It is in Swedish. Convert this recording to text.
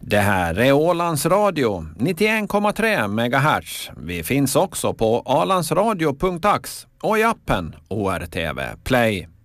Det här är Ålands Radio, 91,3 MHz. Vi finns också på alansradio.ax och i appen ORTV Play.